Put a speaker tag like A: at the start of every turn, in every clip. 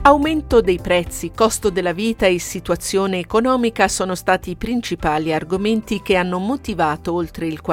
A: Aumento dei prezzi, costo della vita e situazione economica sono stati i principali argomenti che hanno motivato oltre il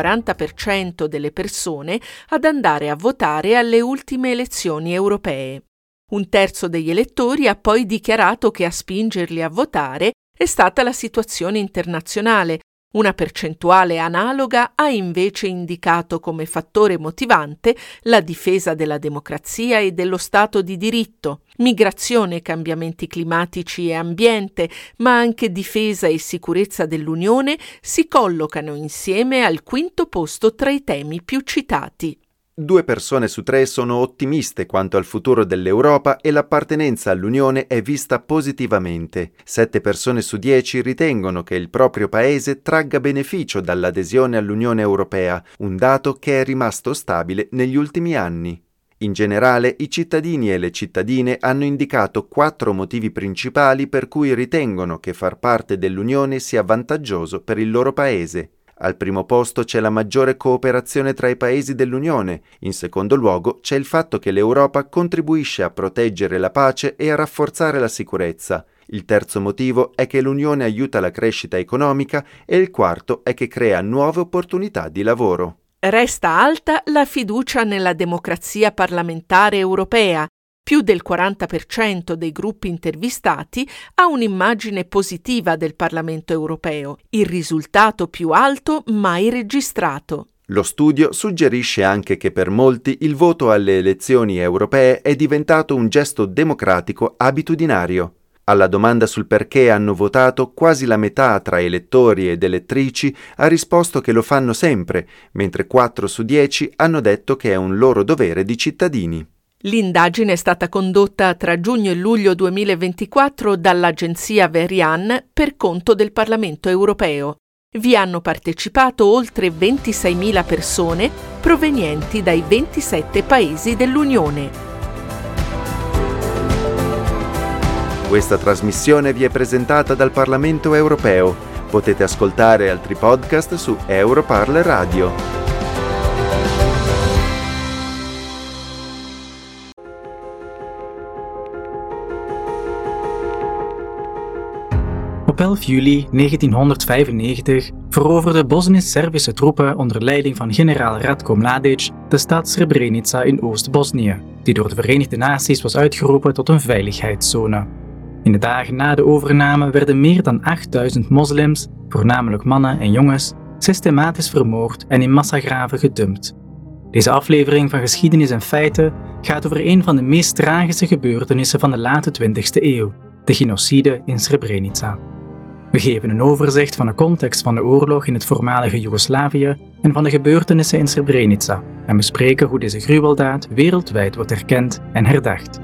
A: 40% delle persone ad andare a votare alle ultime elezioni europee. Un terzo degli elettori ha poi dichiarato che a spingerli a votare è stata la situazione internazionale. Una percentuale analoga ha invece indicato come fattore motivante la difesa della democrazia e dello Stato di diritto, migrazione, cambiamenti climatici e ambiente, ma anche difesa e sicurezza dell'Unione si collocano insieme al quinto posto tra i temi più citati.
B: 2 persone su 3 sono ottimiste quanto al futuro dell'Europa e l'appartenenza all'Unione è vista positivamente. 7 persone su 10 ritengono che il proprio paese tragga beneficio dall'adesione all'Unione Europea, un dato che è rimasto stabile negli ultimi anni. In generale, i cittadini e le cittadine hanno indicato 4 motivi principali per cui ritengono che far parte dell'Unione sia vantaggioso per il loro paese. Al primo posto c'è la maggiore cooperazione tra i paesi dell'Unione. In secondo luogo c'è il fatto che l'Europa contribuisce a proteggere la pace e a rafforzare la sicurezza. Il terzo motivo è che l'Unione aiuta la crescita economica e il quarto è che crea nuove opportunità di lavoro.
A: Resta alta la fiducia nella democrazia parlamentare europea. Più del 40% dei gruppi intervistati ha un'immagine positiva del Parlamento europeo, il risultato più alto mai registrato.
B: Lo studio suggerisce anche che per molti il voto alle elezioni europee è diventato un gesto democratico abitudinario. Alla domanda sul perché hanno votato, quasi la metà tra elettori ed elettrici ha risposto che lo fanno sempre, mentre 4 su 10 hanno detto che è un loro dovere di cittadini.
A: L'indagine è stata condotta tra giugno e luglio 2024 dall'agenzia Verian per conto del Parlamento europeo. Vi hanno partecipato oltre 26.000 persone provenienti dai 27 paesi dell'Unione.
B: Questa trasmissione vi è presentata dal Parlamento europeo. Potete ascoltare altri podcast su Europarl Radio.
C: Op 11 juli 1995 veroverden Bosnisch-Servische troepen onder leiding van generaal Ratko Mladic de stad Srebrenica in Oost-Bosnië, die door de Verenigde Naties was uitgeroepen tot een veiligheidszone. In de dagen na de overname werden meer dan 8000 moslims, voornamelijk mannen en jongens, systematisch vermoord en in massagraven gedumpt. Deze aflevering van Geschiedenis en Feiten gaat over een van de meest tragische gebeurtenissen van de late 20e eeuw, de genocide in Srebrenica. We geven een overzicht van de context van de oorlog in het voormalige Joegoslavië en van de gebeurtenissen in Srebrenica en bespreken hoe deze gruweldaad wereldwijd wordt erkend en herdacht.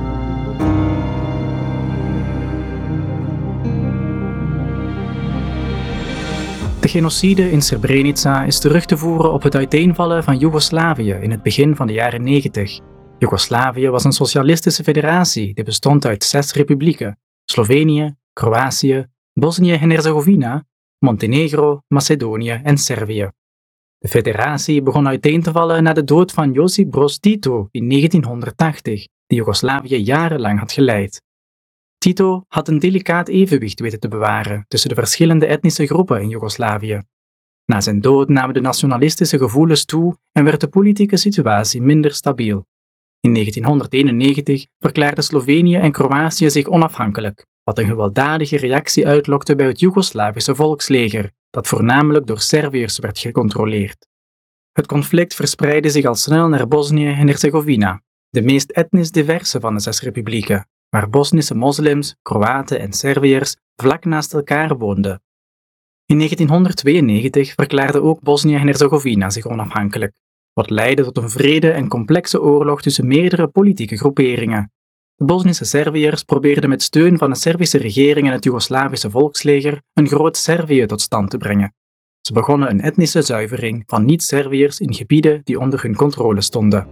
C: De genocide in Srebrenica is terug te voeren op het uiteenvallen van Joegoslavië in het begin van de jaren 90. Joegoslavië was een socialistische federatie die bestond uit 6 republieken: Slovenië, Kroatië, Bosnië en Herzegovina, Montenegro, Macedonië en Servië. De federatie begon uiteen te vallen na de dood van Josip Broz Tito in 1980, die Joegoslavië jarenlang had geleid. Tito had een delicaat evenwicht weten te bewaren tussen de verschillende etnische groepen in Joegoslavië. Na zijn dood namen de nationalistische gevoelens toe en werd de politieke situatie minder stabiel. In 1991 verklaarden Slovenië en Kroatië zich onafhankelijk, wat een gewelddadige reactie uitlokte bij het Joegoslavische volksleger, dat voornamelijk door Serviërs werd gecontroleerd. Het conflict verspreidde zich al snel naar Bosnië en Herzegovina, de meest etnisch diverse van de 6 republieken, waar Bosnische moslims, Kroaten en Serviërs vlak naast elkaar woonden. In 1992 verklaarde ook Bosnië en Herzegovina zich onafhankelijk, wat leidde tot een wrede en complexe oorlog tussen meerdere politieke groeperingen. De Bosnische Serviërs probeerden met steun van de Servische regering en het Joegoslavische volksleger een groot Servië tot stand te brengen. Ze begonnen een etnische zuivering van niet-Serviërs in gebieden die onder hun controle stonden.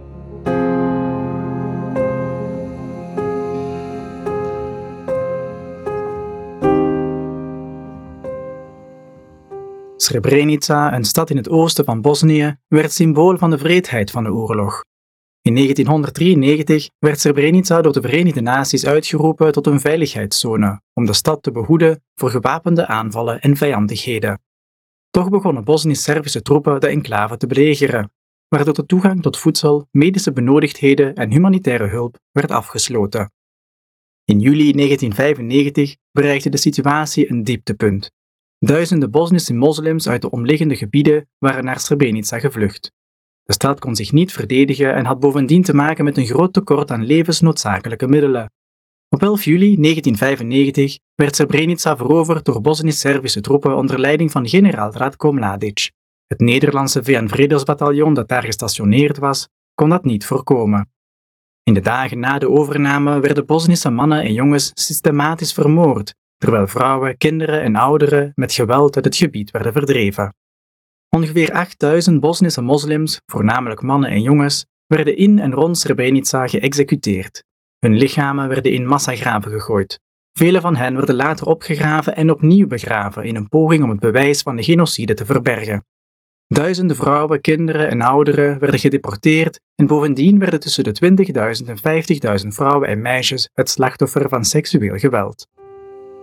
C: Srebrenica, een stad in het oosten van Bosnië, werd symbool van de wreedheid van de oorlog. In 1993 werd Srebrenica door de Verenigde Naties uitgeroepen tot een veiligheidszone om de stad te behoeden voor gewapende aanvallen en vijandigheden. Toch begonnen Bosnisch-Servische troepen de enclave te belegeren, waardoor de toegang tot voedsel, medische benodigdheden en humanitaire hulp werd afgesloten. In juli 1995 bereikte de situatie een dieptepunt. Duizenden Bosnische moslims uit de omliggende gebieden waren naar Srebrenica gevlucht. De stad kon zich niet verdedigen en had bovendien te maken met een groot tekort aan levensnoodzakelijke middelen. Op 11 juli 1995 werd Srebrenica veroverd door Bosnisch-Servische troepen onder leiding van generaal Ratko Mladic. Het Nederlandse VN-vredesbataljon dat daar gestationeerd was, kon dat niet voorkomen. In de dagen na de overname werden Bosnische mannen en jongens systematisch vermoord, terwijl vrouwen, kinderen en ouderen met geweld uit het gebied werden verdreven. Ongeveer 8000 Bosnische moslims, voornamelijk mannen en jongens, werden in en rond Srebrenica geëxecuteerd. Hun lichamen werden in massagraven gegooid. Vele van hen werden later opgegraven en opnieuw begraven in een poging om het bewijs van de genocide te verbergen. Duizenden vrouwen, kinderen en ouderen werden gedeporteerd en bovendien werden tussen de 20.000 en 50.000 vrouwen en meisjes het slachtoffer van seksueel geweld.